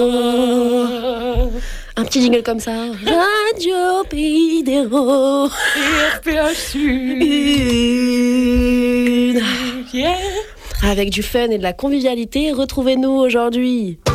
Un petit jingle comme ça. Radio Pays des Roses. RPH Sud. Avec du fun et de la convivialité, retrouvez-nous aujourd'hui.